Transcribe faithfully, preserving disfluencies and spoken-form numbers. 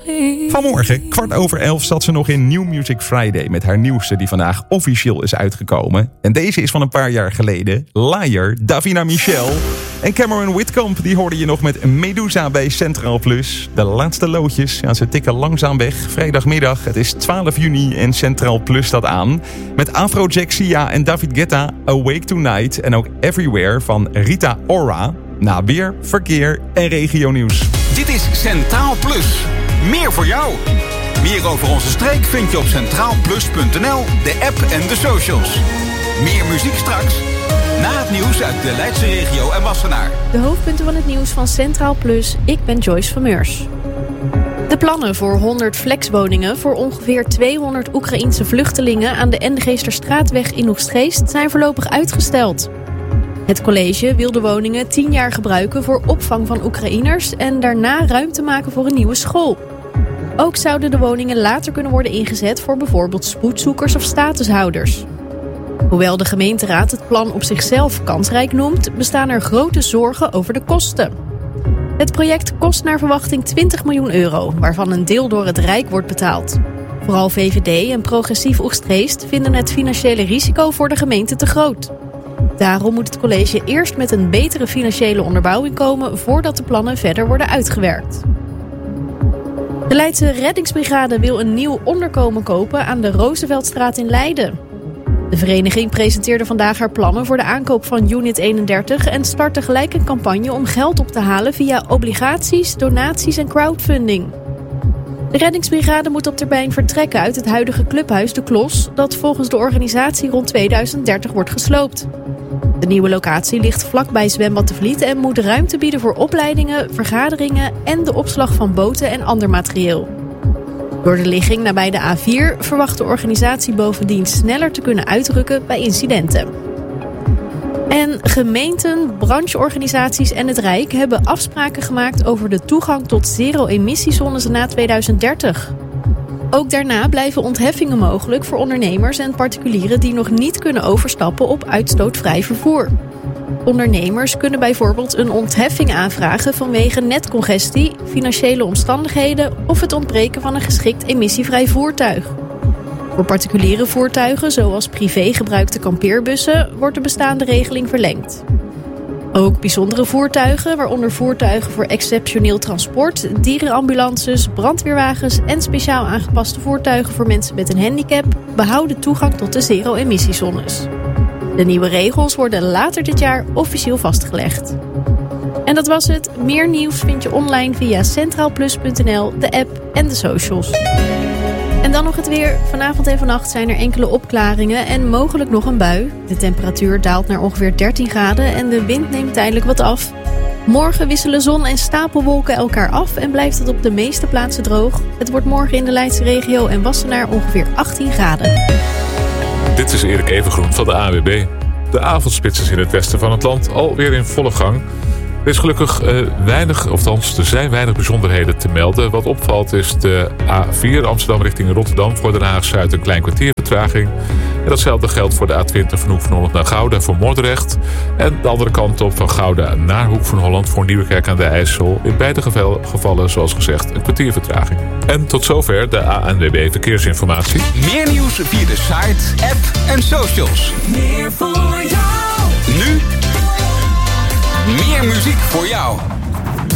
Vanmorgen, kwart over elf, zat ze nog in New Music Friday met haar nieuwste die vandaag officieel is uitgekomen. En deze is van een paar jaar geleden. Liar, Davina Michel. En Cameron Whitcomb, die hoorde je nog met Medusa bij Centraal Plus. De laatste loodjes, ja, ze tikken langzaam weg. Vrijdagmiddag, het is twaalf juni en Centraal Plus staat aan. Met Afrojack, Sia en David Guetta, Awake Tonight. En ook Everywhere van Rita Ora. Na weer, verkeer en regionieuws. Dit is Centraal Plus. Meer voor jou. Meer over onze streek vind je op centraal plus punt n l, de app en de socials. Meer muziek straks. Na het nieuws uit de Leidse regio en Wassenaar. De hoofdpunten van het nieuws van Centraal Plus. Ik ben Joyce Vermeurs. De plannen voor honderd flexwoningen voor ongeveer tweehonderd Oekraïense vluchtelingen aan de Endegeesterstraatweg in Oegstgeest zijn voorlopig uitgesteld. Het college wil de woningen tien jaar gebruiken voor opvang van Oekraïners en daarna ruimte maken voor een nieuwe school. Ook zouden de woningen later kunnen worden ingezet voor bijvoorbeeld spoedzoekers of statushouders. Hoewel de gemeenteraad het plan op zichzelf kansrijk noemt, bestaan er grote zorgen over de kosten. Het project kost naar verwachting twintig miljoen euro, waarvan een deel door het Rijk wordt betaald. Vooral V V D en Progressief Oegstgeest vinden het financiële risico voor de gemeente te groot. Daarom moet het college eerst met een betere financiële onderbouwing komen voordat de plannen verder worden uitgewerkt. De Leidse reddingsbrigade wil een nieuw onderkomen kopen aan de Rooseveltstraat in Leiden. De vereniging presenteerde vandaag haar plannen voor de aankoop van Unit eenendertig en start tegelijk een campagne om geld op te halen via obligaties, donaties en crowdfunding. De reddingsbrigade moet op termijn vertrekken uit het huidige clubhuis De Klos, dat volgens de organisatie rond tweeduizend dertig wordt gesloopt. De nieuwe locatie ligt vlakbij Zwembad de Vliet en moet ruimte bieden voor opleidingen, vergaderingen en de opslag van boten en ander materieel. Door de ligging nabij de A vier verwacht de organisatie bovendien sneller te kunnen uitrukken bij incidenten. En gemeenten, brancheorganisaties en het Rijk hebben afspraken gemaakt over de toegang tot zero-emissiezones na tweeduizend dertig. Ook daarna blijven ontheffingen mogelijk voor ondernemers en particulieren die nog niet kunnen overstappen op uitstootvrij vervoer. Ondernemers kunnen bijvoorbeeld een ontheffing aanvragen vanwege netcongestie, financiële omstandigheden of het ontbreken van een geschikt emissievrij voertuig. Voor particuliere voertuigen, zoals privégebruikte kampeerbussen, wordt de bestaande regeling verlengd. Ook bijzondere voertuigen, waaronder voertuigen voor exceptioneel transport, dierenambulances, brandweerwagens en speciaal aangepaste voertuigen voor mensen met een handicap, behouden toegang tot de zero-emissiezones. De nieuwe regels worden later dit jaar officieel vastgelegd. En dat was het. Meer nieuws vind je online via centraal plus punt n l, de app en de socials. En dan nog het weer. Vanavond en vannacht zijn er enkele opklaringen en mogelijk nog een bui. De temperatuur daalt naar ongeveer dertien graden en de wind neemt tijdelijk wat af. Morgen wisselen zon en stapelwolken elkaar af en blijft het op de meeste plaatsen droog. Het wordt morgen in de Leidse regio en Wassenaar ongeveer achttien graden. Dit is Erik Evengroen van de A W B. De avondspits is in het westen van het land alweer in volle gang. Er is gelukkig uh, weinig, of althans er zijn weinig bijzonderheden te melden. Wat opvalt is de A vier Amsterdam richting Rotterdam voor Den Haag-Zuid een klein kwartier vertraging. En datzelfde geldt voor de A twintig van Hoek van Holland naar Gouda voor Moordrecht. En de andere kant op van Gouda naar Hoek van Holland voor Nieuwekerk aan de IJssel. In beide geval, gevallen, zoals gezegd, een kwartier vertraging. En tot zover de A N W B Verkeersinformatie. Meer nieuws via de site, app en socials. Meer voor jou. Nu meer muziek voor jou.